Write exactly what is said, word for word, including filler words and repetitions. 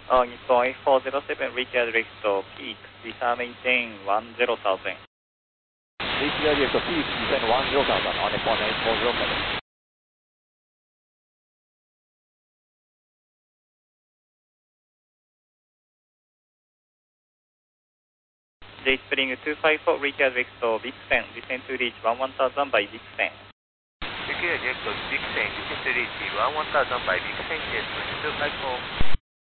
Uh, Nippon eight four zero seven, reach direct to peak, descend maintain one zero thousand. Reach direct to peak, descend one zero thousand on Nippon eight four zero seven. J Spring two five four, reach direct to Vixen, descend to reach one one thousand by Vixen. Reach direct to Vixen, descend to reach one one thousand by Vixen, J Spring two five four.